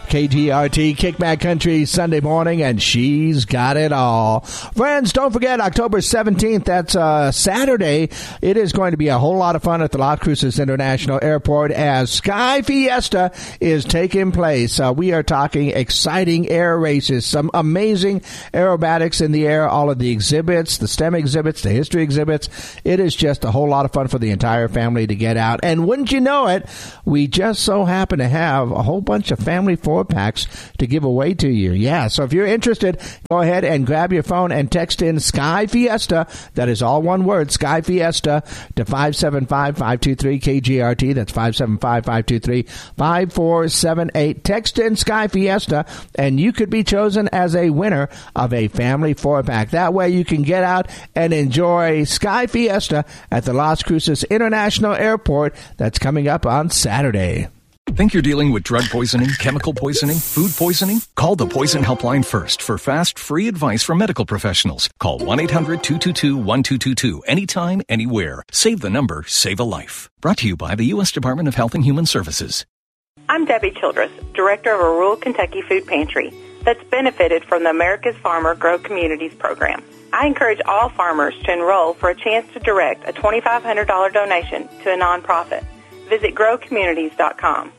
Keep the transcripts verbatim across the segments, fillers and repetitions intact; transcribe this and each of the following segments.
K G R T, Kickback Country, Sunday morning, and she's got it all. Friends, don't forget, October seventeenth, that's uh, Saturday, it is going to be a whole lot of fun at the Las Cruces International Airport as Sky Fiesta is taking place. Uh, we are talking exciting air races, some amazing aerobatics in the air, all of the exhibits, the STEM exhibits, the history exhibits. It is just a whole lot of fun for the entire family to get out. And wouldn't you know it, we just so happen to have a whole bunch of family four packs to give away to you. Yeah, so if you're interested, go ahead and grab your phone and text in Sky Fiesta. That is all one word, Sky Fiesta, to five seven five, five two three K G R T. That's five seven five, five two three, five four seven eight. Text in Sky Fiesta, and you could be chosen as a winner of a family four pack. That way you can get out and enjoy Sky Fiesta at the Las Cruces International Airport. That's coming up on Saturday. Think you're dealing with drug poisoning, chemical poisoning, food poisoning? Call the Poison Helpline first for fast, free advice from medical professionals. Call one eight hundred, two two two, one two two two anytime, anywhere. Save the number, save a life. Brought to you by the U S Department of Health and Human Services. I'm Debbie Childress, director of a rural Kentucky food pantry that's benefited from the America's Farmer Grow Communities program. I encourage all farmers to enroll for a chance to direct a twenty-five hundred dollars donation to a nonprofit. Visit grow communities dot com.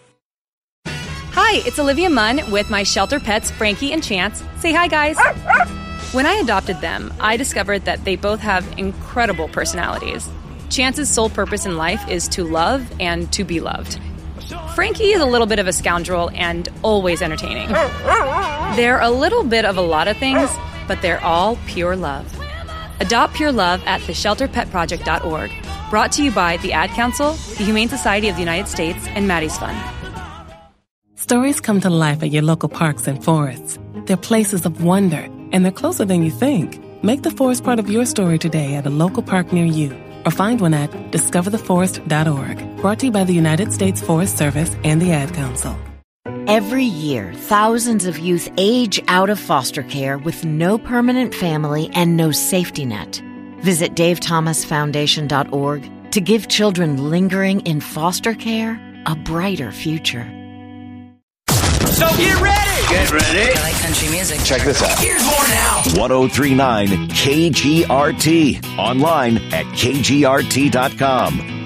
Hi, it's Olivia Munn with my shelter pets, Frankie and Chance. Say hi, guys. When I adopted them, I discovered that they both have incredible personalities. Chance's sole purpose in life is to love and to be loved. Frankie is a little bit of a scoundrel and always entertaining. They're a little bit of a lot of things, but they're all pure love. Adopt pure love at the shelter pet project dot org. Brought to you by the Ad Council, the Humane Society of the United States, and Maddie's Fund. Stories come to life at your local parks and forests. They're places of wonder, and they're closer than you think. Make the forest part of your story today at a local park near you, or find one at discover the forest dot org. Brought to you by the United States Forest Service and the Ad Council. Every year, thousands of youth age out of foster care with no permanent family and no safety net. Visit dave thomas foundation dot org to give children lingering in foster care a brighter future. So get ready! Get ready! I like country music. Check this out. Here's more now. ten thirty-nine K G R T. Online at K G R T dot com.